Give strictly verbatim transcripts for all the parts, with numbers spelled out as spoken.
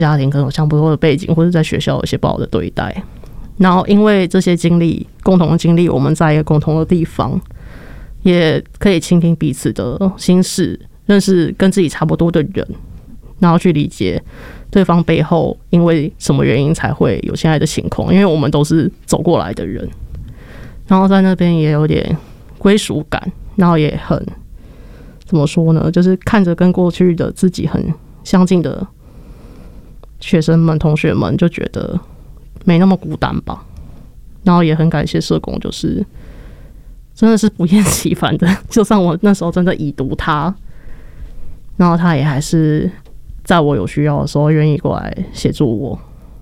家庭可能有相不错的背景，或者在学校有些不好的对待，然后因为这些经历，共同的经历，我们在一个共同的地方，也可以倾听彼此的心事，认识跟自己差不多的人，然后去理解对方背后因为什么原因才会有现在的情况，因为我们都是走过来的人，然后在那边也有点归属感，然后也很怎么说呢，就是看着跟过去的自己很相近的学生们同学们，就觉得没那么孤单吧。然后也很感谢社工，就是真的是不厌其烦的，就算我那时候真的已读他，然后他也还是在我有需要的时候愿意过来协助我。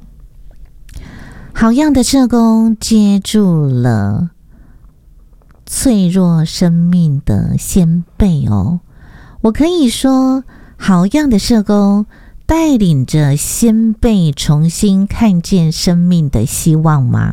好样的社工接住了脆弱生命的先辈哦，我可以说好样的社工带领着先辈重新看见生命的希望吗？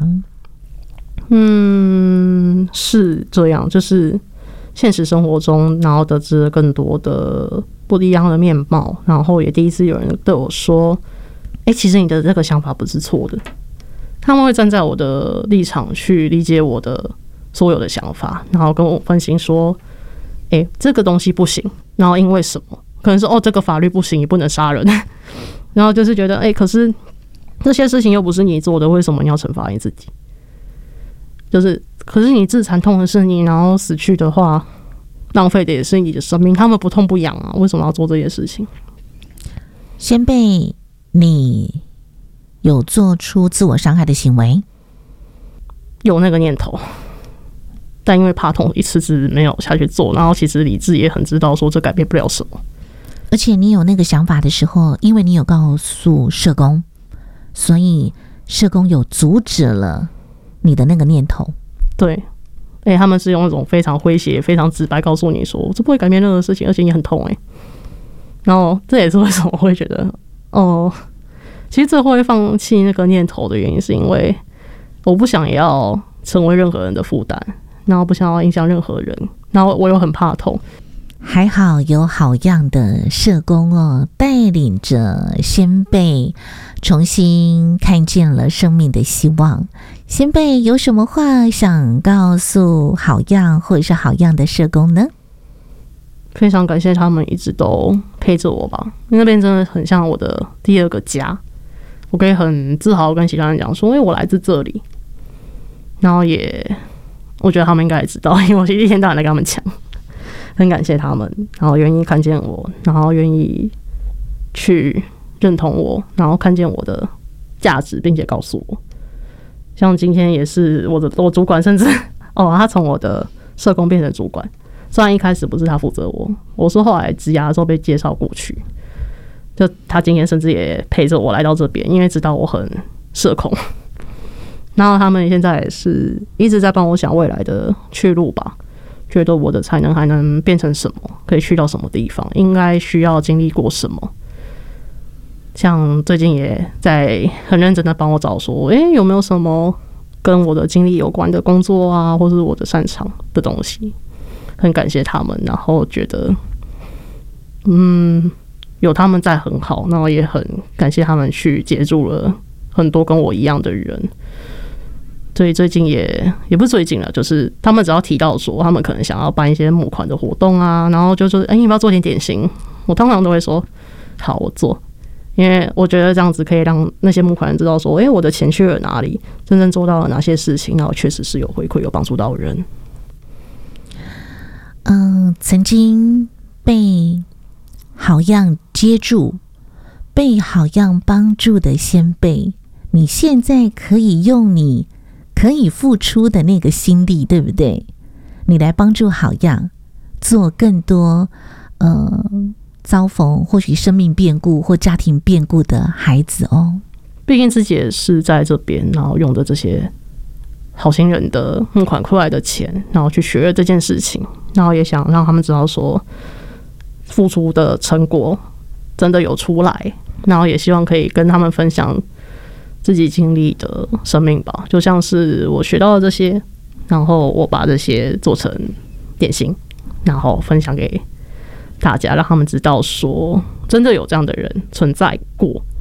嗯，是这样，就是现实生活中，然后得知了更多的不一样的面貌，然后也第一次有人对我说：“哎、欸，其实你的这个想法不是错的。”他们会站在我的立场去理解我的所有的想法，然后跟我分析说：“哎、欸，这个东西不行，然后因为什么？可能是哦，这个法律不行，你不能杀人。”然后就是觉得，哎、欸，可是这些事情又不是你做的，为什么你要惩罚你自己？就是，可是你自残痛的是你，然后死去的话，浪费的也是你的生命。他们不痛不痒啊，为什么要做这些事情？ 先辈，你有做出自我伤害的行为？ 有那个念头，但因为怕痛，一次次没有下去做。然后其实理智也很知道说这改变不了什么。 而且你有那个想法的时候，因为你有告诉社工，所以社工有阻止了你的那个念头。 对，而且他们是用那种非常诙谐、非常直白告诉你说，这不会改变任何事情，而且你很痛哎、欸。然后这也是为什么我会觉得，哦，其实最后会放弃那个念头的原因，是因为我不想要成为任何人的负担，然后不想要影响任何人，然后我又很怕痛。 还好有好样的社工哦，带领着先辈重新看见了生命的希望。先辈有什么话想告诉好样或者是好样的社工呢？ 非常感谢他们一直都陪着我吧，因为那边真的很像我的第二个家。我可以很自豪跟其他人讲说，因为我来自这里，然后也我觉得他们应该也知道，因为我一天到晚在跟他们讲。很感谢他们，然后愿意看见我，然后愿意去认同我，然后看见我的价值，并且告诉我。像今天也是我的我主管，甚至哦，他从我的社工变成主管。虽然一开始不是他负责我，我是后来职涯的时候被介绍过去。就他今天甚至也陪着我来到这边，因为知道我很社恐。然后他们现在也是一直在帮我想未来的去路吧。觉得我的才能还能变成什么，可以去到什么地方，应该需要经历过什么。像最近也在很认真的帮我找说，诶、欸，有没有什么跟我的经历有关的工作啊，或是我的擅长的东西。很感谢他们，然后觉得嗯有他们在很好，然后也很感谢他们去接住了很多跟我一样的人。所以最近也也不是最近了，就是他们只要提到说他们可能想要办一些募款的活动啊，然后就说哎、欸，你要不要做点点心？我通常都会说好，我做，因为我觉得这样子可以让那些募款人知道说，哎、欸，我的钱去了哪里，真正做到了哪些事情，然后确实是有回馈，有帮助到人。 嗯、呃，曾经被好样接住、被好样帮助的先辈，你现在可以用你可以付出的那个心力，对不对？你来帮助好样做更多呃遭逢或许生命变故或家庭变故的孩子哦。 毕竟自己也是在这边，然后用的这些好心人的募款出来的钱，然后去学了这件事情，然后也想让他们知道说付出的成果真的有出来，然后也希望可以跟他们分享自己经历的生命吧，就像是我学到的这些，然后我把这些做成点心，然后分享给大家，让他们知道说真的有这样的人存在过，